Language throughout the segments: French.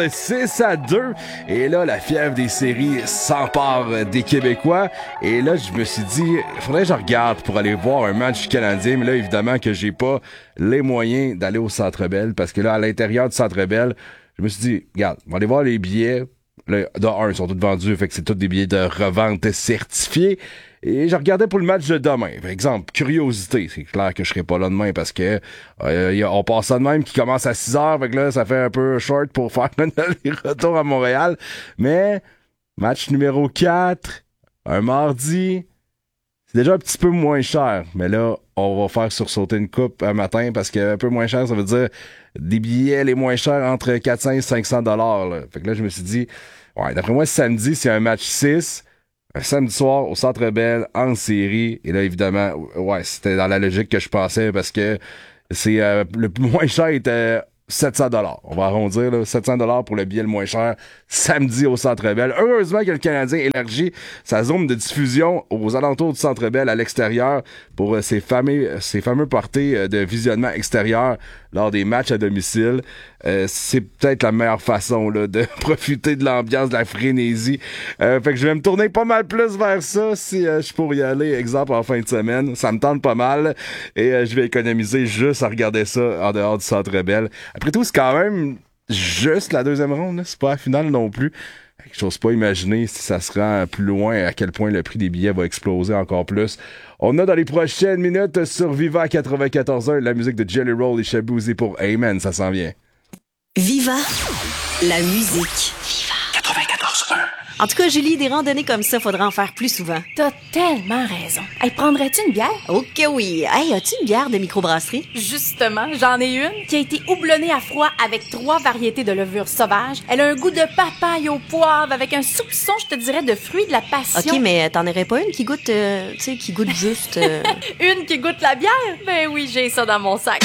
6-2. Et là, la fièvre des séries s'empare des Québécois. Et là, je me suis dit, il faudrait que je regarde pour aller voir un match canadien. Mais là, évidemment que j'ai pas les moyens d'aller au Centre Bell. Parce que là, à l'intérieur du Centre Bell, je me suis dit, regarde, on va aller voir les billets. Là, ils sont tous vendus. Fait que c'est tous des billets de revente certifiés. Et je regardais pour le match de demain. Par exemple, curiosité. C'est clair que je serai pas là demain parce que on passe ça de même qui commence à 6h. Fait que là, ça fait un peu short pour faire les retours à Montréal. Mais, match numéro 4, un mardi, c'est déjà un petit peu moins cher. Mais là, on va faire sursauter une coupe un matin parce que un peu moins cher, ça veut dire des billets les moins chers entre 400 et 500 $. Fait que là, je me suis dit, ouais, d'après moi, samedi, c'est un match 6. Un samedi soir au Centre Bell en série. Et là, évidemment, ouais, c'était dans la logique que je pensais parce que c'est le moins cher était 700 $. On va arrondir, là, 700 $ pour le billet le moins cher samedi au Centre Bell. Heureusement que le Canadien élargit sa zone de diffusion aux alentours du Centre Bell à l'extérieur pour ces fameux portées de visionnement extérieur lors des matchs à domicile. C'est peut-être la meilleure façon là, de profiter de l'ambiance, de la frénésie. Fait que je vais me tourner pas mal plus vers ça si je pourrais y aller, exemple, en fin de semaine. Ça me tente pas mal et je vais économiser juste à regarder ça en dehors du Centre Bell. Après tout, c'est quand même juste la deuxième ronde. Là. C'est pas la finale non plus. Je n'ose pas imaginer si ça se rend plus loin à quel point le prix des billets va exploser encore plus. On a dans les prochaines minutes sur Viva 94.1 la musique de Jelly Roll et Shaboozey pour Amen. Ça s'en vient. Viva la musique. Viva 94.1. En tout cas, Julie, des randonnées comme ça, faudra en faire plus souvent. T'as tellement raison. Hey, prendrais-tu une bière? Ok, oui. Hey, as-tu une bière de microbrasserie? Justement, j'en ai une qui a été houblonnée à froid avec 3 variétés de levure sauvage. Elle a un goût de papaye au poivre avec un soupçon, je te dirais, de fruits de la passion. Ok, mais t'en aurais pas une qui goûte, tu sais, qui goûte juste... Une qui goûte la bière? Ben oui, j'ai ça dans mon sac.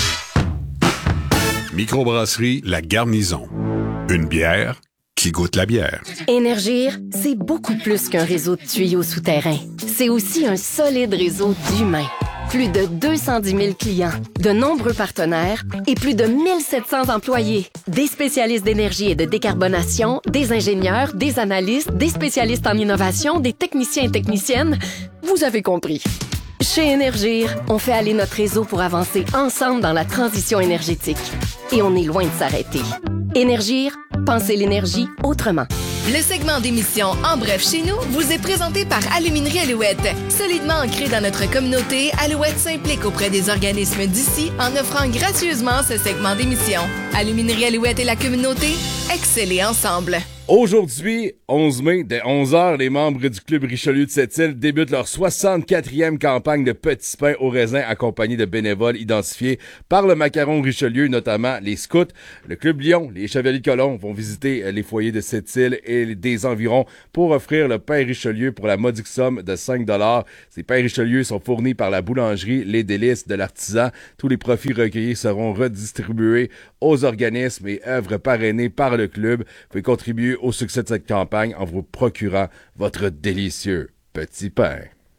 Microbrasserie La Garnison. Une bière qui goûte la bière. Énergir, c'est beaucoup plus qu'un réseau de tuyaux souterrains. C'est aussi un solide réseau d'humains. Plus de 210 000 clients, de nombreux partenaires et plus de 1700 employés. Des spécialistes d'énergie et de décarbonation, des ingénieurs, des analystes, des spécialistes en innovation, des techniciens et techniciennes. Vous avez compris. Chez Énergir, on fait aller notre réseau pour avancer ensemble dans la transition énergétique. Et on est loin de s'arrêter. Énergir, pensez l'énergie autrement. Le segment d'émission En bref chez nous vous est présenté par Aluminerie Alouette. Solidement ancré dans notre communauté, Alouette s'implique auprès des organismes d'ici en offrant gracieusement ce segment d'émission. Aluminerie Alouette et la communauté, excellez ensemble. Aujourd'hui, 11 mai, dès 11h, les membres du Club Richelieu de Sept-Îles débutent leur 64e campagne de petits pains au raisin accompagnés de bénévoles identifiés par le Macaron Richelieu, notamment les scouts. Le Club Lyon, les Chevaliers de Colomb vont visiter les foyers de Sept-Îles et des environs pour offrir le pain Richelieu pour la modique somme de 5 $. Ces pains Richelieu sont fournis par la boulangerie Les Délices de l'Artisan. Tous les profits recueillis seront redistribués aux organismes et œuvres parrainées par le club. Vous pouvez contribuer au succès de cette campagne en vous procurant votre délicieux petit pain.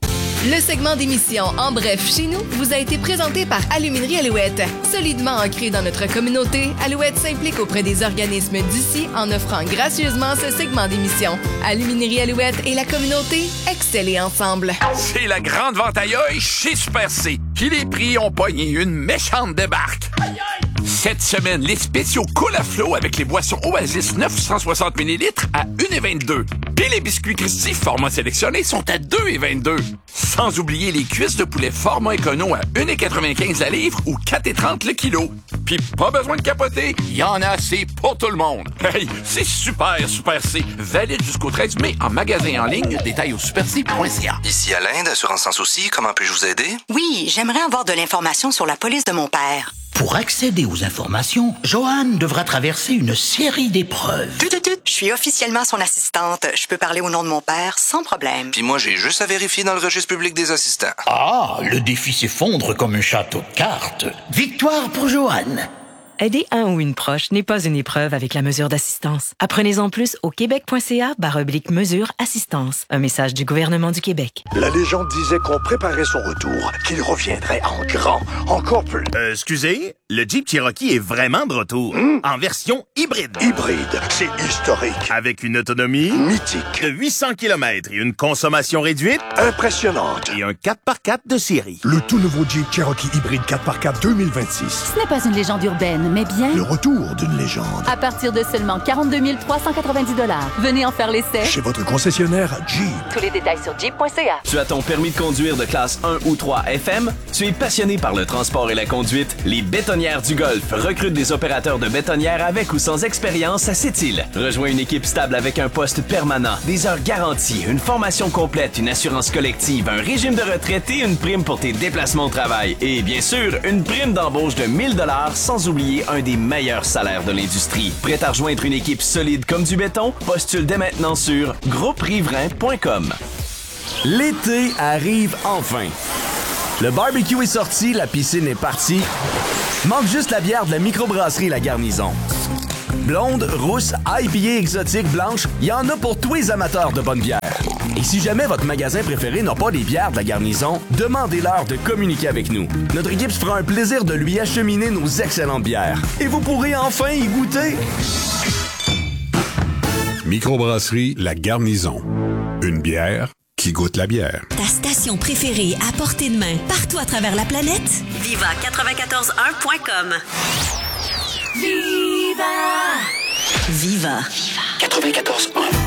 Le segment d'émission En bref chez nous vous a été présenté par Aluminerie Alouette. Solidement ancré dans notre communauté, Alouette s'implique auprès des organismes d'ici en offrant gracieusement ce segment d'émission. Aluminerie Alouette et la communauté, excellez ensemble. C'est la grande vente à œil chez Super C. Puis les prix ont pogné une méchante débarque. Cette semaine, les spéciaux Cool à Flow avec les boissons Oasis 960 ml à 1,22 $. Puis les biscuits Christie format sélectionné sont à 2,22 $. Sans oublier les cuisses de poulet format écono à 1,95 $ la livre ou 4,30 $ le kilo. Puis pas besoin de capoter, il y en a assez pour tout le monde. Hey, c'est super C. Valide jusqu'au 13 mai en magasin en ligne. Détails au superc.ca. Ici Alain d'Assurance Sans Souci, comment puis-je vous aider? Oui, j'aimerais avoir de l'information sur la police de mon père. Pour accéder aux informations, Joanne devra traverser une série d'épreuves. Je suis officiellement son assistante. Je peux parler au nom de mon père sans problème. Puis moi, j'ai juste à vérifier dans le registre public des assistants. Ah, le défi s'effondre comme un château de cartes. Victoire pour Joanne. Aider un ou une proche n'est pas une épreuve avec la mesure d'assistance. Apprenez-en plus au québec.ca/mesure assistance. Un message du gouvernement du Québec. La légende disait qu'on préparait son retour, qu'il reviendrait en grand, encore plus. Excusez, le Jeep Cherokee est vraiment de retour. En version hybride. Hybride, c'est historique. Avec une autonomie mythique de 800 km et une consommation réduite impressionnante. Et un 4x4 de série. Le tout nouveau Jeep Cherokee hybride 4x4 2026. Ce n'est pas une légende urbaine, mais bien le retour d'une légende. À partir de seulement 42 390 $. Venez en faire l'essai. Chez votre concessionnaire Jeep. Tous les détails sur jeep.ca. Tu as ton permis de conduire de classe 1 ou 3 FM? Tu es passionné par le transport et la conduite? Les Bétonnières du Golfe recrutent des opérateurs de bétonnières avec ou sans expérience à Sept-Îles. Rejoins une équipe stable avec un poste permanent, des heures garanties, une formation complète, une assurance collective, un régime de retraite et une prime pour tes déplacements au travail. Et bien sûr, une prime d'embauche de 1 000 $, sans oublier un des meilleurs salaires de l'industrie. Prêt à rejoindre une équipe solide comme du béton? Postule dès maintenant sur grouperiverain.com. L'été arrive enfin. Le barbecue est sorti, la piscine est partie. Manque juste la bière de la microbrasserie La Garnison. Blonde, rousse, IPA exotique, blanche, il y en a pour tous les amateurs de bonne bière. Et si jamais votre magasin préféré n'a pas des bières de La Garnison, demandez-leur de communiquer avec nous. Notre équipe se fera un plaisir de lui acheminer nos excellentes bières. Et vous pourrez enfin y goûter. Microbrasserie La Garnison. Une bière qui goûte la bière. Ta station préférée à portée de main, partout à travers la planète? Viva941.com. Viva! Viva 94.1.